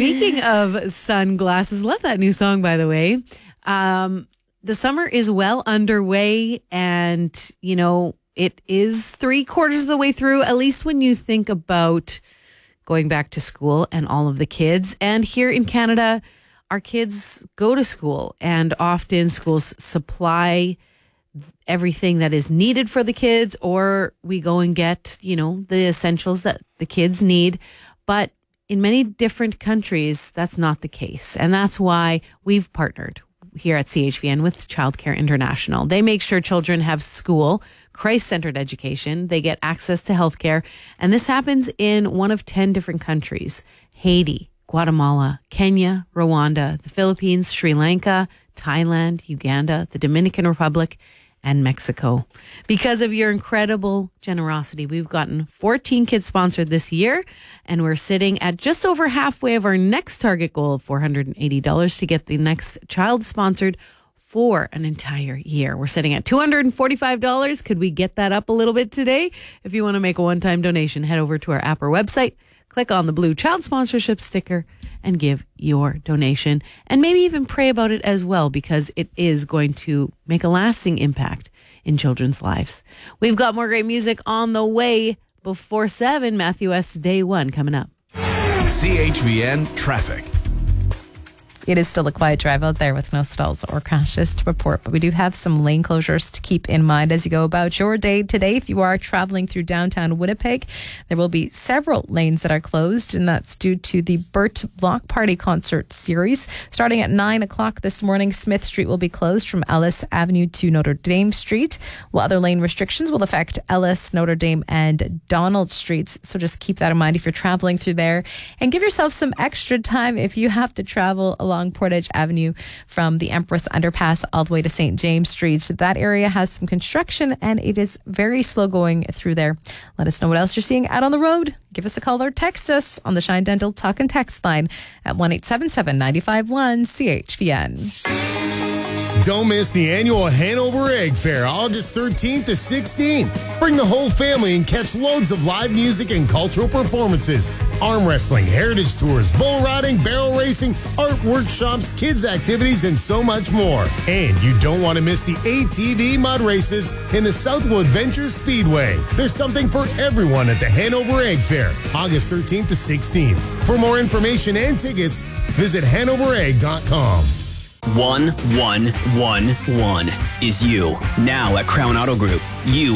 Speaking of sunglasses, love that new song, by the way. The summer is well underway, and, you know, it is 3/4 of the way through, at least when you think about going back to school and all of the kids. And here in Canada, our kids go to school, and often schools supply everything that is needed for the kids, or we go and get, you know, the essentials that the kids need. But in many different countries, that's not the case. And that's why we've partnered here at CHVN with Childcare International. They make sure children have school, Christ-centered education. They get access to healthcare. And this happens in one of 10 different countries: Haiti, Guatemala, Kenya, Rwanda, the Philippines, Sri Lanka, Thailand, Uganda, the Dominican Republic, and Mexico. Because of your incredible generosity, we've gotten 14 kids sponsored this year, and we're sitting at just over halfway of our next target goal of $480 to get the next child sponsored for an entire year. We're sitting at $245. Could we get that up a little bit today? If you want to make a one-time donation, head over to our app or website, click on the blue child sponsorship sticker, and give your donation. And maybe even pray about it as well, because it is going to make a lasting impact in children's lives. We've got more great music on the way before 7. Matthew S. Day 1 coming up. CHVN Traffic. It is still a quiet drive out there with no stalls or crashes to report, but we do have some lane closures to keep in mind as you go about your day today. If you are traveling through downtown Winnipeg, there will be several lanes that are closed, and that's due to the Burt Block Party concert series. Starting at 9 o'clock this morning, Smith Street will be closed from Ellis Avenue to Notre Dame Street, while other lane restrictions will affect Ellis, Notre Dame, and Donald Streets. So just keep that in mind if you're traveling through there, and give yourself some extra time if you have to travel along Portage Avenue from the Empress Underpass all the way to St. James Street. That area has some construction, and it is very slow going through there. Let us know what else you're seeing out on the road. Give us a call or text us on the Shine Dental Talk and Text line at 1-877-951-CHVN. Don't miss the annual Hanover Egg Fair, August 13th to 16th. Bring the whole family and catch loads of live music and cultural performances. Arm wrestling, heritage tours, bull riding, barrel racing, art workshops, kids activities, and so much more. And you don't want to miss the ATV mud races in the Southwood Ventures Speedway. There's something for everyone at the Hanover Egg Fair, August 13th to 16th. For more information and tickets, visit hanoveregg.com. 1111 is you. Now at Crown Auto Group, you